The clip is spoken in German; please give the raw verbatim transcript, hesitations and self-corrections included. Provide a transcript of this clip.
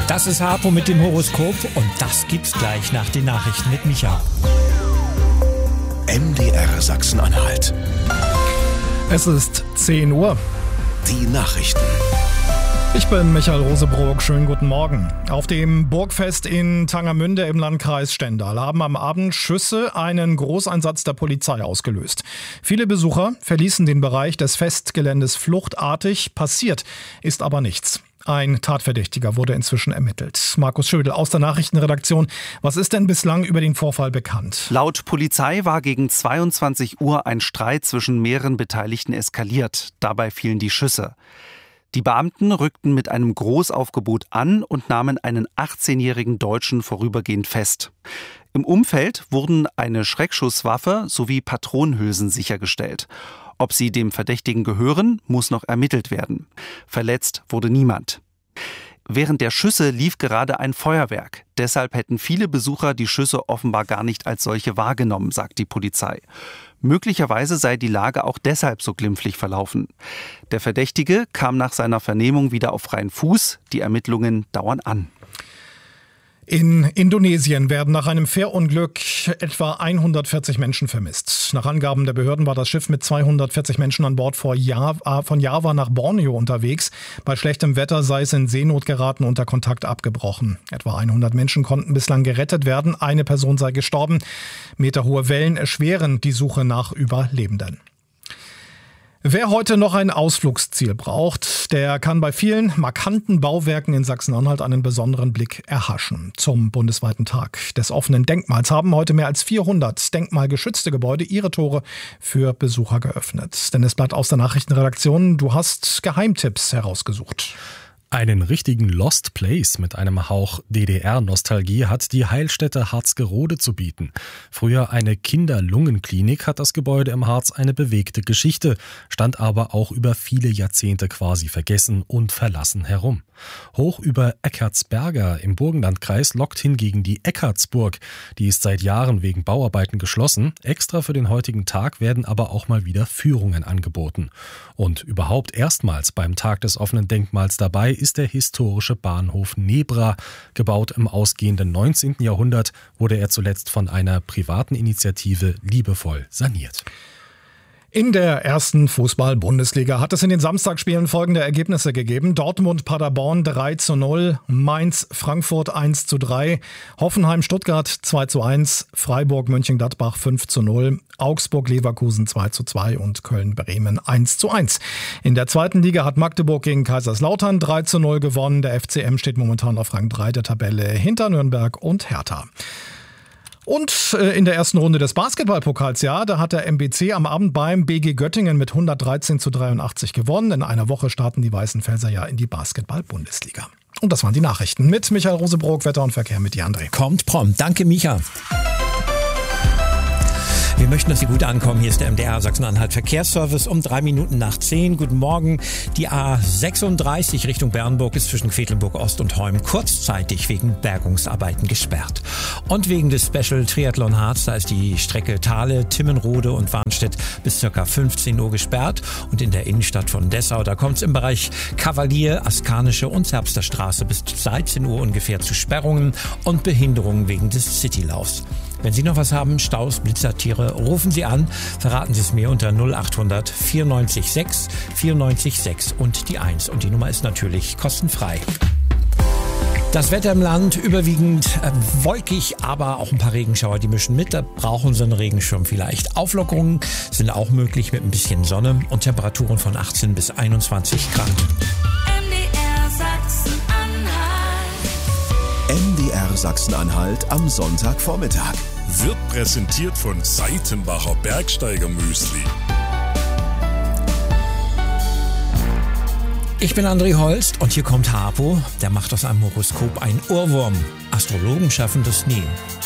Das ist Harpo mit dem Horoskop und das gibt's gleich nach den Nachrichten mit Micha. M D R Sachsen-Anhalt. Es ist zehn Uhr. Die Nachrichten. Ich bin Michael Rosebrook. Schönen guten Morgen. Auf dem Burgfest in Tangermünde im Landkreis Stendal haben am Abend Schüsse einen Großeinsatz der Polizei ausgelöst. Viele Besucher verließen den Bereich des Festgeländes fluchtartig. Passiert ist aber nichts. Ein Tatverdächtiger wurde inzwischen ermittelt. Markus Schödel aus der Nachrichtenredaktion. Was ist denn bislang über den Vorfall bekannt? Laut Polizei war gegen zweiundzwanzig Uhr ein Streit zwischen mehreren Beteiligten eskaliert. Dabei fielen die Schüsse. Die Beamten rückten mit einem Großaufgebot an und nahmen einen achtzehnjährigen Deutschen vorübergehend fest. Im Umfeld wurden eine Schreckschusswaffe sowie Patronenhülsen sichergestellt. Ob sie dem Verdächtigen gehören, muss noch ermittelt werden. Verletzt wurde niemand. Während der Schüsse lief gerade ein Feuerwerk. Deshalb hätten viele Besucher die Schüsse offenbar gar nicht als solche wahrgenommen, sagt die Polizei. Möglicherweise sei die Lage auch deshalb so glimpflich verlaufen. Der Verdächtige kam nach seiner Vernehmung wieder auf freien Fuß. Die Ermittlungen dauern an. In Indonesien werden nach einem Fährunglück etwa hundertvierzig Menschen vermisst. Nach Angaben der Behörden war das Schiff mit zweihundertvierzig Menschen an Bord vor Java, von Java nach Borneo unterwegs. Bei schlechtem Wetter sei es in Seenot geraten und der Kontakt abgebrochen. Etwa hundert Menschen konnten bislang gerettet werden. Eine Person sei gestorben. Meterhohe Wellen erschweren die Suche nach Überlebenden. Wer heute noch ein Ausflugsziel braucht, der kann bei vielen markanten Bauwerken in Sachsen-Anhalt einen besonderen Blick erhaschen. Zum bundesweiten Tag des offenen Denkmals haben heute mehr als vierhundert denkmalgeschützte Gebäude ihre Tore für Besucher geöffnet. Dennis Blatt aus der Nachrichtenredaktion, du hast Geheimtipps herausgesucht. Einen richtigen Lost Place mit einem Hauch D D R-Nostalgie hat die Heilstätte Harzgerode zu bieten. Früher eine Kinderlungenklinik hat das Gebäude im Harz eine bewegte Geschichte, stand aber auch über viele Jahrzehnte quasi vergessen und verlassen herum. Hoch über Eckartsberger im Burgenlandkreis lockt hingegen die Eckartsburg. Die ist seit Jahren wegen Bauarbeiten geschlossen. Extra für den heutigen Tag werden aber auch mal wieder Führungen angeboten. Und überhaupt erstmals beim Tag des offenen Denkmals dabei ist der historische Bahnhof Nebra. Gebaut im ausgehenden neunzehnten Jahrhundert wurde er zuletzt von einer privaten Initiative liebevoll saniert. In der ersten Fußball-Bundesliga hat es in den Samstagsspielen folgende Ergebnisse gegeben. Dortmund-Paderborn drei zu null, Mainz-Frankfurt eins zu drei, Hoffenheim-Stuttgart zwei zu eins, Freiburg-Mönchengladbach fünf zu null, Augsburg-Leverkusen zwei zu zwei und Köln-Bremen eins zu eins. In der zweiten Liga hat Magdeburg gegen Kaiserslautern drei zu null gewonnen. Der F C M steht momentan auf Rang drei der Tabelle hinter Nürnberg und Hertha. Und in der ersten Runde des Basketballpokals, ja, da hat der M B C am Abend beim B G Göttingen mit hundertdreizehn zu dreiundachtzig gewonnen. In einer Woche starten die Weißenfelser ja in die Basketball-Bundesliga. Und das waren die Nachrichten mit Michael Rosebrook, Wetter und Verkehr mit dir, André. Kommt prompt. Danke, Micha. Wir möchten, dass Sie gut ankommen. Hier ist der M D R Sachsen-Anhalt Verkehrsservice um drei Minuten nach zehn. Guten Morgen. Die A sechsunddreißig Richtung Bernburg ist zwischen Quedlinburg Ost und Heum kurzzeitig wegen Bergungsarbeiten gesperrt. Und wegen des Special Triathlon Harz, da ist die Strecke Thale, Timmenrode und Warnstedt bis ca. fünfzehn Uhr gesperrt. Und in der Innenstadt von Dessau, da kommt es im Bereich Kavalier, Askanische und Zerbster Straße bis dreizehn Uhr ungefähr zu Sperrungen und Behinderungen wegen des Citylaufs. Wenn Sie noch was haben, Staus, Blitzertiere, rufen Sie an. Verraten Sie es mir unter null achthundert vierundneunzig sechs vierundneunzig sechs und die eins. Und die Nummer ist natürlich kostenfrei. Das Wetter im Land überwiegend äh, wolkig, aber auch ein paar Regenschauer, die mischen mit. Da brauchen Sie einen Regenschirm vielleicht. Auflockerungen sind auch möglich mit ein bisschen Sonne und Temperaturen von achtzehn bis einundzwanzig Grad. M D R Sachsen-Anhalt. M D R Sachsen-Anhalt am Sonntagvormittag. Wird präsentiert von Seitenbacher Bergsteiger-Müsli. Ich bin André Holst und hier kommt Harpo. Der macht aus einem Horoskop einen Ohrwurm. Astrologen schaffen das nie.